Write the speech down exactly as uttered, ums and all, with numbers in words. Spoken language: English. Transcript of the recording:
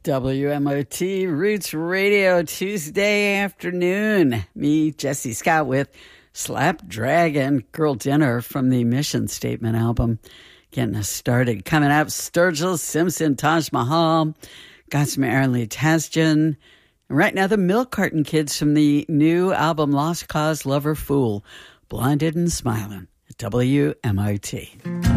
W M O T Roots Radio Tuesday afternoon. Me, Jesse Scott, with Slapdragon Girl Dinner from the Mission Statement album. Getting us started. Coming up, Sturgill Simpson, Taj Mahal. Got some Aaron Lee Tasjan. And right now, the Milk Carton Kids from the new album Lost Cause, Lover Fool. Blinded and Smiling at W M O T.